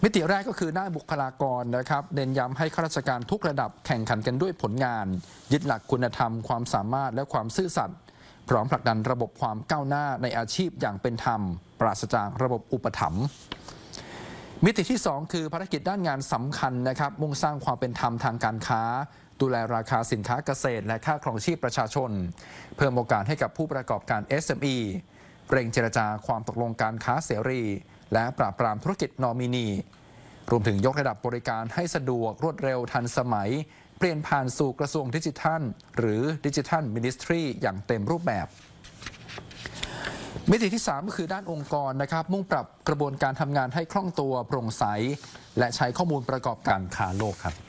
มิติแรกก็คือด้านบุคลากรนะครับเน้นย้ำให้ข้าราชการทุกระดับแข่งขันกันด้วยผลงานยึดหลักคุณธรรมความสามารถและความซื่อสัตย์พร้อมผลักดันระบบความก้าวหน้าในอาชีพอย่างเป็นธรรมปราศจากระบบอุปถัมภ์มิติที่ 2 คือภารกิจด้านงานสำคัญนะครับมุ่งสร้างความเป็นธรรมทางการค้าดูแลราคาสินค้าเกษตรและค่าครองชีพประชาชนเพิ่มโอกาสให้กับผู้ประกอบการ SME เร่งเจรจาความตกลงการค้าเสรีและปราบปรามธุรกิจนอมินีรวมถึงยกระดับบริการให้สะดวกรวดเร็วทันสมัยเปลี่ยนผ่านสู่กระทรวงดิจิทัลหรือดิจิทัลมินิสทรีอย่างเต็มรูปแบบมิติที่ 3 ก็คือด้านองค์กรนะครับมุ่งปรับกระบวนการทำงานให้คล่องตัวโปร่งใสและใช้ข้อมูลประกอบการค้าโลกครับ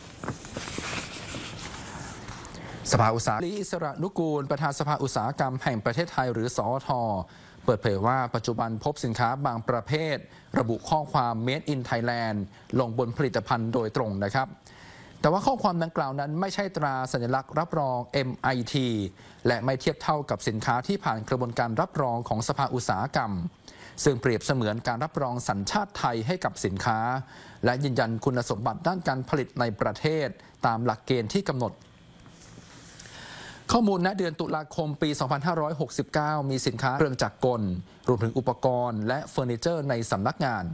สภาอุตสาหกรรมอิสระนุกูลประธานสภาอุตสาหกรรมแห่งประเทศไทยหรือสอท.เปิดเผยว่าปัจจุบันพบสินค้าบางประเภทระบุข้อความ Made in Thailand ลงบนผลิตภัณฑ์โดยตรงนะครับแต่ว่าข้อความดังกล่าวนั้นไม่ใช่ตราสัญลักษณ์รับรอง MIT และไม่เทียบเท่ากับสินค้าที่ผ่านกระบวนการรับรองของสภาอุตสาหกรรมซึ่งเปรียบเสมือนการรับรองสัญชาติไทยให้กับสินค้าและยืนยันคุณสมบัติด้านการผลิตในประเทศตามหลักเกณฑ์ที่กำหนดข้อมูลณเดือนตุลาคมปี 2569 มีสินค้าเครื่องจักรกลรวมถึงอุปกรณ์และเฟอร์นิเจอร์ในสำนักงาน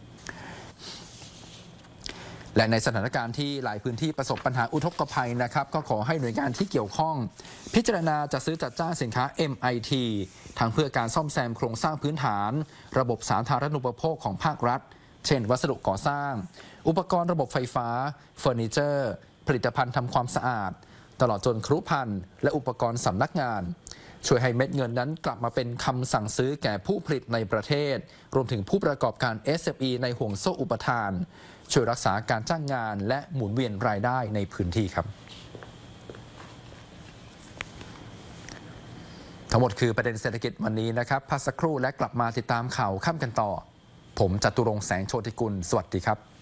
และในสถานการณ์ที่หลายพื้นที่ประสบปัญหาอุทกภัยนะครับก็ขอให้หน่วยงานที่เกี่ยวข้องพิจารณาจัดซื้อจัดจ้างสินค้า MIT ทั้งเพื่อการซ่อมแซมโครงสร้างพื้นฐานระบบสาธารณูปโภคของภาครัฐเช่นวัสดุก่อสร้างอุปกรณ์ระบบไฟฟ้าเฟอร์นิเจอร์ผลิตภัณฑ์ทำความสะอาดตลอดจนครุภัณฑ์และอุปกรณ์สำนักงานช่วยให้เม็ดเงินนั้นกลับมาเป็นคำสั่งซื้อแก่ผู้ผลิตในประเทศรวมถึงผู้ประกอบการ SME ในห่วงโซ่อุปทานช่วยรักษาการจ้างงานและหมุนเวียนรายได้ในพื้นที่ครับทั้งหมดคือประเด็นเศรษฐกิจวันนี้นะครับพักสักครู่และกลับมาติดตามข่าวค่ำกันต่อผมจตุรงค์แสงโชติกุลสวัสดีครับ